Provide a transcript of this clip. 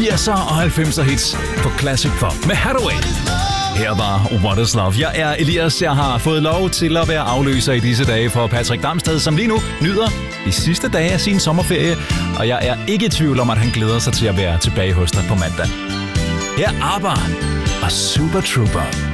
80'er og 90'er hits på Classic Pop med Hathaway. Her var What Is Love. Jeg er Elias. Jeg har fået lov til at være afløser i disse dage for Patrick Damsted, som lige nu nyder de sidste dage af sin sommerferie. Og jeg er ikke i tvivl om, at han glæder sig til at være tilbage hos dig på mandag. Her er ABBA og Super Trooper.